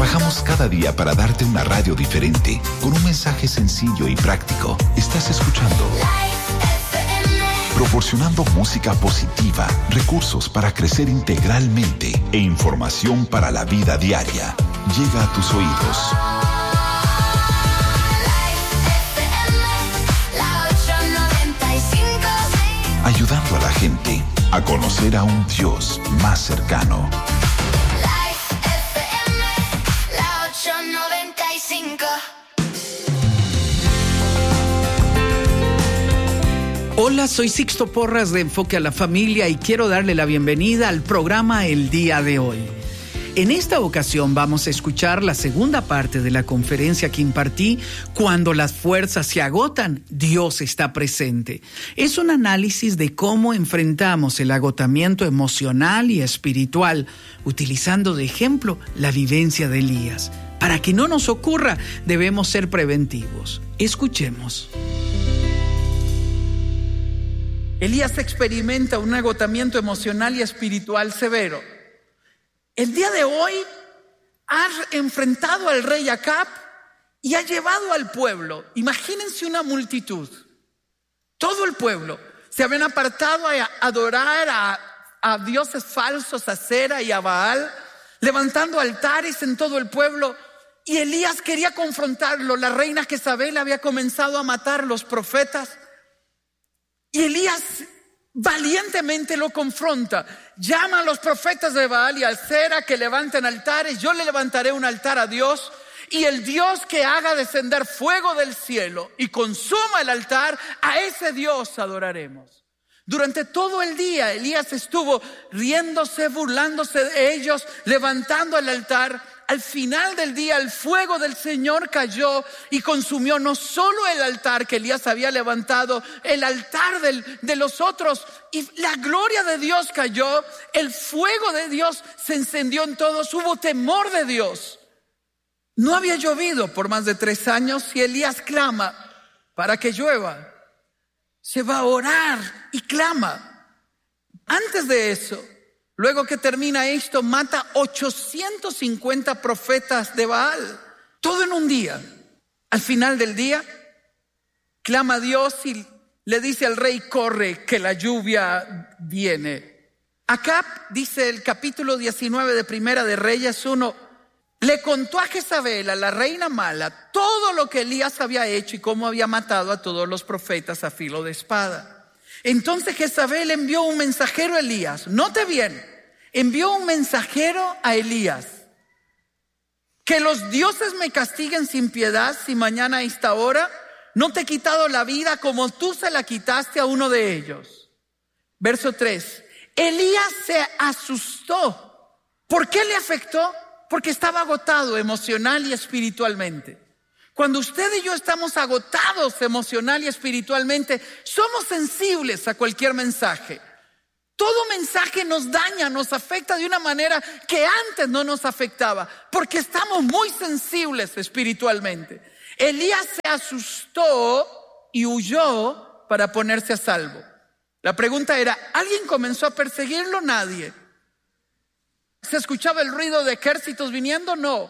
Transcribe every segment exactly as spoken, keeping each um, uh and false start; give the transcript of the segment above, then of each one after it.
Trabajamos cada día para darte una radio diferente, con un mensaje sencillo y práctico. Estás escuchando proporcionando música positiva, recursos para crecer integralmente e información para la vida diaria. Llega a tus oídos. Ayudando a la gente a conocer a un Dios más cercano. Hola, soy Sixto Porras de Enfoque a la Familia y quiero darle la bienvenida al programa el día de hoy. En esta ocasión vamos a escuchar la segunda parte de la conferencia que impartí, Cuando las fuerzas se agotan, Dios está presente. Es un análisis de cómo enfrentamos el agotamiento emocional y espiritual, utilizando de ejemplo la vivencia de Elías. Para que no nos ocurra, debemos ser preventivos. Escuchemos. Elías experimenta un agotamiento emocional y espiritual severo. El día de hoy ha enfrentado al rey Acab y ha llevado al pueblo. Imagínense una multitud. Todo el pueblo se habían apartado a adorar a, a dioses falsos, a Acera y a Baal, levantando altares en todo el pueblo. Y Elías quería confrontarlo. La reina Jezabel había comenzado a matar a los profetas. Y Elías valientemente lo confronta. Llama a los profetas de Baal y a Acera que levanten altares. Yo le levantaré un altar a Dios, y el Dios que haga descender fuego del cielo y consuma el altar, a ese Dios adoraremos. Durante todo el día Elías estuvo riéndose, burlándose de ellos, levantando el altar. Al final del día el fuego del Señor cayó y consumió no solo el altar que Elías había levantado, el altar del, de los otros, y la gloria de Dios cayó, el fuego de Dios se encendió en todos, hubo temor de Dios. No había llovido por más de tres años y Elías clama para que llueva. Se va a orar y clama. Antes de eso, luego que termina esto, mata ochocientos cincuenta profetas de Baal. Todo en un día. Al final del día, clama a Dios y le dice al rey: corre, que la lluvia viene. Acab, dice el capítulo diecinueve de Primera de Reyes uno, le contó a Jezabel, a la reina mala, todo lo que Elías había hecho y cómo había matado a todos los profetas a filo de espada. Entonces Jezabel envió un mensajero a Elías. Note bien, envió un mensajero a Elías. Que los dioses me castiguen sin piedad si mañana a esta hora no te he quitado la vida como tú se la quitaste a uno de ellos. Verso tres. Elías se asustó. ¿Por qué le afectó? Porque estaba agotado emocional y espiritualmente. Cuando usted y yo estamos agotados emocional y espiritualmente, somos sensibles a cualquier mensaje. Todo mensaje nos daña, nos afecta de una manera que antes no nos afectaba, porque estamos muy sensibles espiritualmente. Elías se asustó y huyó para ponerse a salvo. La pregunta era, ¿alguien comenzó a perseguirlo? Nadie. ¿Se escuchaba el ruido de ejércitos viniendo? No.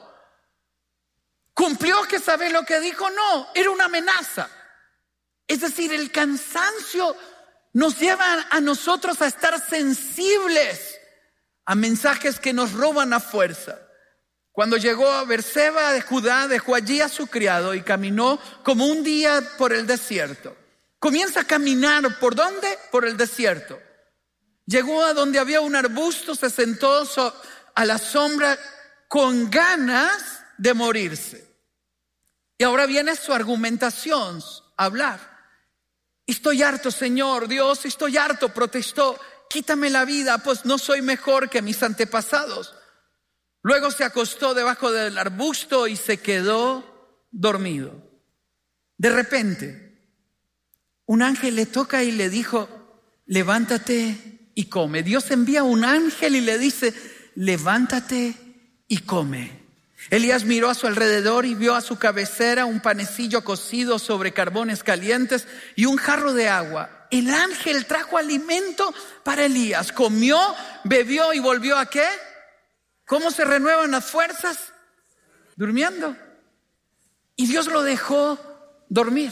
¿Cumplió Jezabel lo que dijo? No, era una amenaza. Es decir, el cansancio nos lleva a nosotros a estar sensibles a mensajes que nos roban a fuerza. Cuando llegó a Berseba de Judá, dejó allí a su criado y caminó como un día por el desierto. Comienza a caminar, ¿por dónde? Por el desierto. Llegó a donde había un arbusto, se sentó a la sombra con ganas de morirse. Y ahora viene su argumentación a hablar. Estoy harto, Señor, Dios, estoy harto, protestó. Quítame la vida, pues no soy mejor que mis antepasados. Luego se acostó debajo del arbusto y se quedó dormido. De repente, un ángel le toca y le dijo, levántate y come. Dios envía un ángel y le dice, levántate y come. Elías miró a su alrededor y vio a su cabecera un panecillo cocido sobre carbones calientes y un jarro de agua. El ángel trajo alimento para Elías. Comió, bebió y volvió ¿a qué? ¿Cómo se renuevan las fuerzas? durmiendo. Y Dios lo dejó dormir.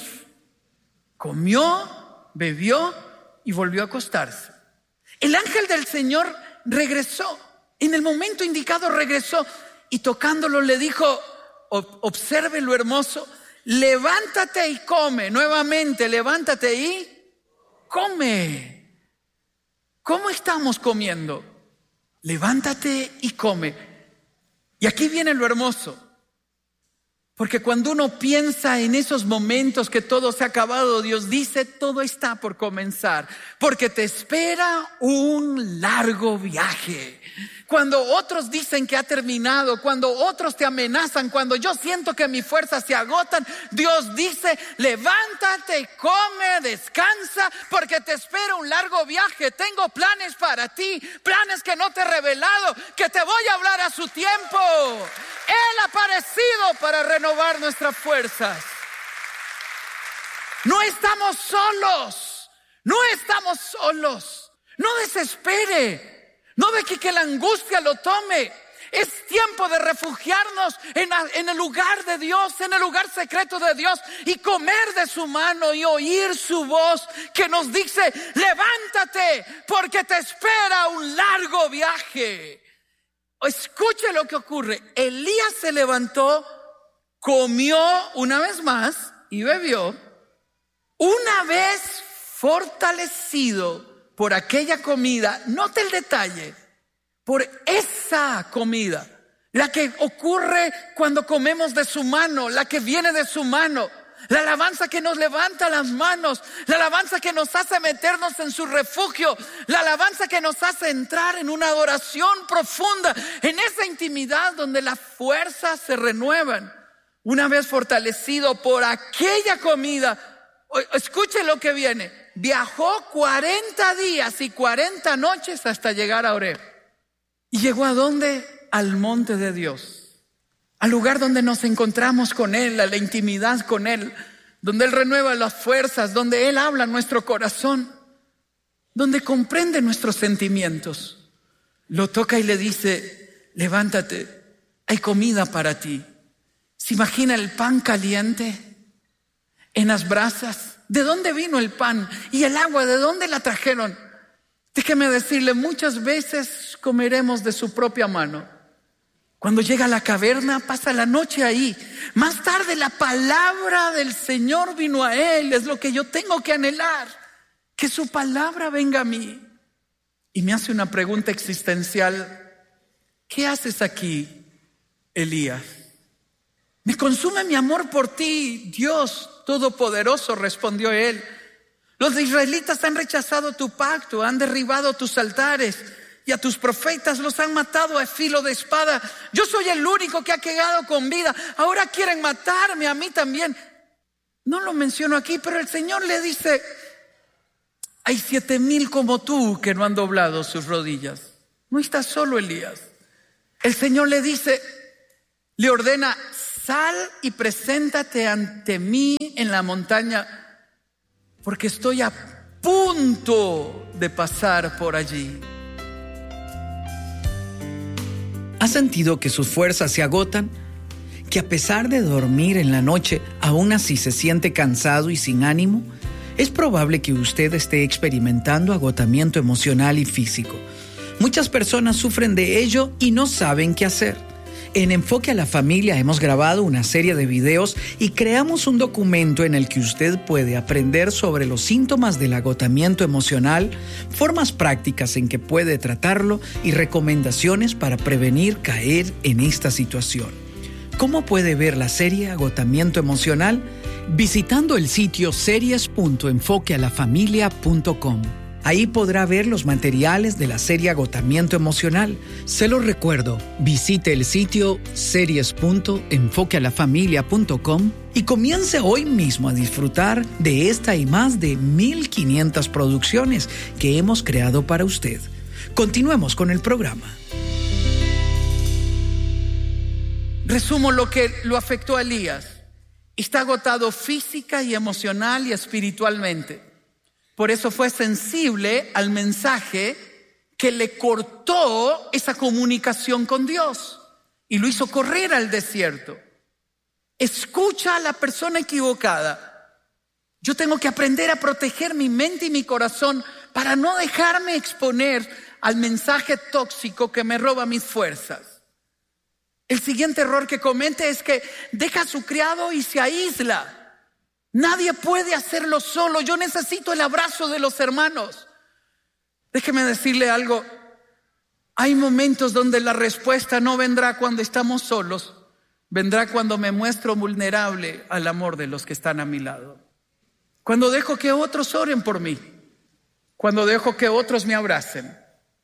Comió, bebió y volvió a acostarse. El ángel del Señor regresó. En el momento indicado regresó y tocándolo le dijo, observe lo hermoso, levántate y come. Nuevamente, levántate y come. ¿Cómo estamos comiendo? Levántate y come. Y aquí viene lo hermoso. Porque cuando uno piensa en esos momentos que todo se ha acabado, Dios dice, todo está por comenzar. Porque te espera un largo viaje. Cuando otros dicen que ha terminado, cuando otros te amenazan, cuando yo siento que mis fuerzas se agotan, Dios dice, levántate, come, descansa, porque te espera un largo viaje. Tengo planes para ti, planes que no te he revelado, que te voy a hablar a su tiempo. Él ha aparecido para renovar nuestras fuerzas. No estamos solos, no estamos solos. No desespere. No deje que la angustia lo tome. Es tiempo de refugiarnos en, en el lugar de Dios, en el lugar secreto de Dios y comer de su mano y oír su voz que nos dice, levántate porque te espera un largo viaje. Escuche lo que ocurre. Elías se levantó, comió una vez más y bebió. Una vez fortalecido por aquella comida, note el detalle, por esa comida, la que ocurre cuando comemos de su mano, la que viene de su mano, la alabanza que nos levanta las manos, la alabanza que nos hace meternos en su refugio, la alabanza que nos hace entrar en una adoración profunda, en esa intimidad donde las fuerzas se renuevan. Una vez fortalecido por aquella comida, escuche lo que viene. Viajó cuarenta días y cuarenta noches hasta llegar a Horeb. ¿Y llegó a dónde? Al monte de Dios. Al lugar donde nos encontramos con Él, a la intimidad con Él. Donde Él renueva las fuerzas, donde Él habla nuestro corazón. Donde comprende nuestros sentimientos. Lo toca y le dice, levántate, hay comida para ti. ¿Se imagina el pan caliente en las brasas? ¿De dónde vino el pan? ¿Y el agua? ¿De dónde la trajeron? Déjeme decirle, muchas veces comeremos de su propia mano. Cuando llega a la caverna, pasa la noche ahí. Más tarde la palabra del Señor vino a él. Es lo que yo tengo que anhelar. Que su palabra venga a mí. Y me hace una pregunta existencial. ¿Qué haces aquí, Elías? Me consume mi amor por ti, Dios Todopoderoso, respondió él. Los israelitas han rechazado tu pacto, han derribado tus altares y a tus profetas los han matado a filo de espada. Yo soy el único que ha quedado con vida. Ahora quieren matarme a mí también. No lo menciono aquí, pero el Señor le dice, hay siete mil como tú que no han doblado sus rodillas. No estás solo, Elías. El Señor le dice, le ordena, sal y preséntate ante mí en la montaña, porque estoy a punto de pasar por allí. ¿Ha sentido que sus fuerzas se agotan? ¿Que a pesar de dormir en la noche, aún así se siente cansado y sin ánimo? Es probable que usted esté experimentando agotamiento emocional y físico. Muchas personas sufren de ello y no saben qué hacer. En Enfoque a la Familia hemos grabado una serie de videos y creamos un documento en el que usted puede aprender sobre los síntomas del agotamiento emocional, formas prácticas en que puede tratarlo y recomendaciones para prevenir caer en esta situación. ¿Cómo puede ver la serie Agotamiento Emocional? Visitando el sitio series punto enfoque a la familia punto com. Ahí podrá ver los materiales de la serie Agotamiento Emocional. Se lo recuerdo, visite el sitio series punto enfoque a la familia punto com y comience hoy mismo a disfrutar de esta y más de mil quinientas producciones que hemos creado para usted. Continuemos con el programa. Resumo lo que lo afectó a Elías. Está agotado física y emocional y espiritualmente. Por eso fue sensible al mensaje que le cortó esa comunicación con Dios. y lo hizo correr al desierto. Escucha a la persona equivocada. Yo tengo que aprender a proteger mi mente y mi corazón para no dejarme exponer al mensaje tóxico que me roba mis fuerzas. El siguiente error que comete es que deja a su criado y se aísla. Nadie puede hacerlo solo. Yo necesito el abrazo de los hermanos. Déjeme decirle algo. Hay momentos donde la respuesta no vendrá cuando estamos solos. Vendrá cuando me muestro vulnerable al amor de los que están a mi lado. Cuando dejo que otros oren por mí. Cuando dejo que otros me abracen.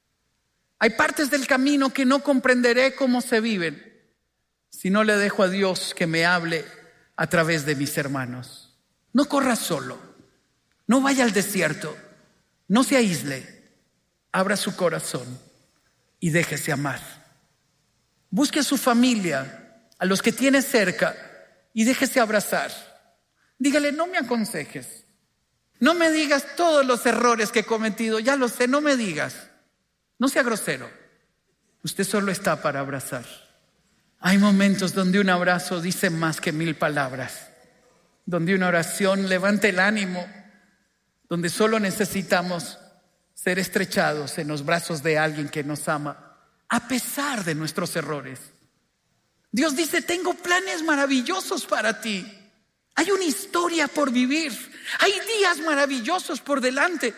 Hay partes del camino que no comprenderé cómo se viven si no le dejo a Dios que me hable a través de mis hermanos. No corra solo. No vaya al desierto. No se aísle. Abra su corazón y déjese amar. Busque a su familia, a los que tiene cerca, y déjese abrazar. Dígale, no me aconsejes. No me digas todos los errores que he cometido. Ya lo sé, no me digas. No sea grosero. Usted solo está para abrazar. Hay momentos donde un abrazo dice más que mil palabras. Donde una oración levanta el ánimo. Donde solo necesitamos ser estrechados en los brazos de alguien que nos ama, a pesar de nuestros errores. Dios dice, tengo planes maravillosos para ti. Hay una historia por vivir. Hay días maravillosos por delante.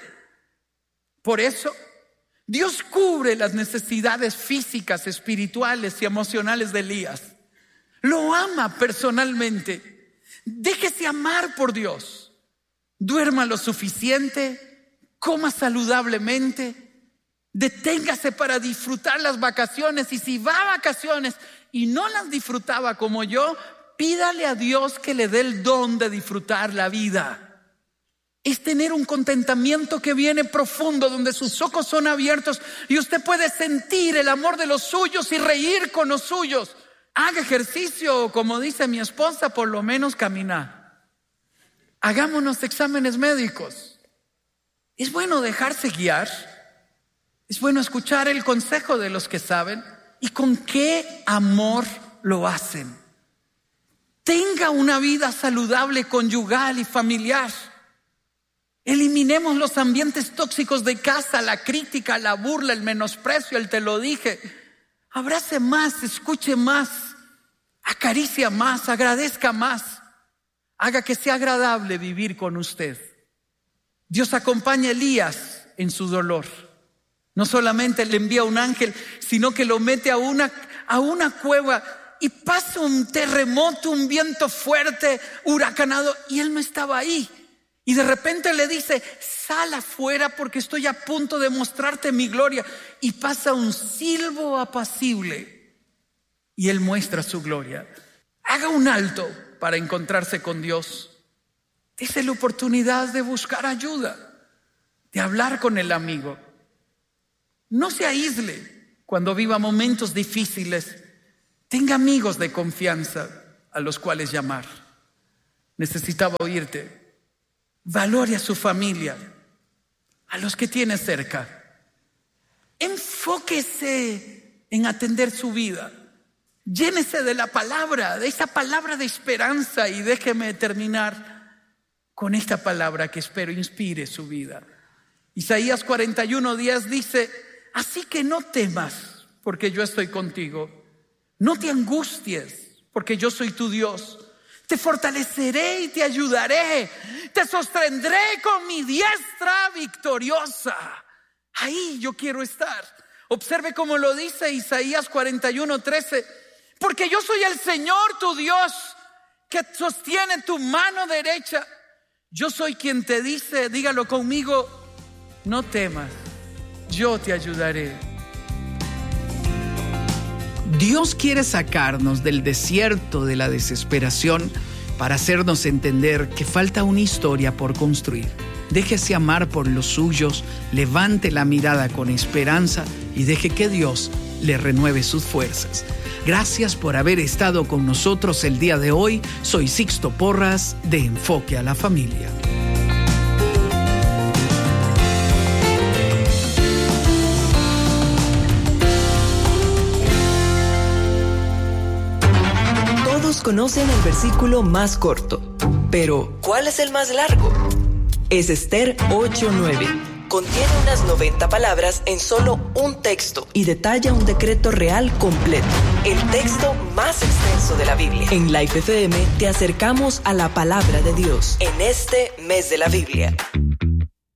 Por eso, Dios cubre las necesidades físicas, espirituales y emocionales de Elías. Lo ama personalmente. Déjese amar por Dios. Duerma lo suficiente, coma saludablemente, deténgase para disfrutar las vacaciones, y si va a vacaciones y no las disfrutaba como yo, pídale a Dios que le dé el don de disfrutar la vida. Es tener un contentamiento que viene profundo, donde sus ojos son abiertos y usted puede sentir el amor de los suyos y reír con los suyos. Haga ejercicio, o como dice mi esposa, por lo menos caminar. Hagámonos exámenes médicos. Es bueno dejarse guiar. Es bueno escuchar el consejo de los que saben. ¿Y con qué amor lo hacen? Tenga una vida saludable, conyugal y familiar. Eliminemos los ambientes tóxicos de casa, la crítica, la burla, el menosprecio, el te lo dije. Abrace más, escuche más, acaricia más, agradezca más. Haga que sea agradable vivir con usted. Dios acompaña a Elías en su dolor. No solamente le envía un ángel, sino que lo mete a una, a una cueva y pasa un terremoto, un viento fuerte, huracanado, y él no estaba ahí. Y de repente le dice, sal afuera porque estoy a punto de mostrarte mi gloria. Y pasa un silbo apacible y él muestra su gloria. Haga un alto para encontrarse con Dios. Dese la oportunidad de buscar ayuda, de hablar con el amigo. No se aísle cuando viva momentos difíciles. Tenga amigos de confianza a los cuales llamar. Necesitaba oírte. Valore a su familia, a los que tiene cerca. Enfóquese en atender su vida. Llénese de la palabra, de esa palabra de esperanza, y déjeme terminar con esta palabra que espero inspire su vida. Isaías cuarenta y uno días dice, así que no temas, porque yo estoy contigo. No te angusties, porque yo soy tu Dios. Te fortaleceré y te ayudaré. Te sostendré con mi diestra victoriosa. Ahí yo quiero estar. Observe cómo lo dice Isaías cuarenta y uno, trece. Porque yo soy el Señor tu Dios, que sostiene tu mano derecha. Yo soy quien te dice, dígalo conmigo, no temas, yo te ayudaré. Dios quiere sacarnos del desierto de la desesperación para hacernos entender que falta una historia por construir. Déjese amar por los suyos, levante la mirada con esperanza y deje que Dios le renueve sus fuerzas. Gracias por haber estado con nosotros el día de hoy. Soy Sixto Porras de Enfoque a la Familia. Todos conocen el versículo más corto, pero ¿cuál es el más largo? Es Esther ocho nueve. Contiene unas noventa palabras en solo un texto y detalla un decreto real completo, el texto más extenso de la Biblia. En Life F M te acercamos a la palabra de Dios en este mes de la Biblia.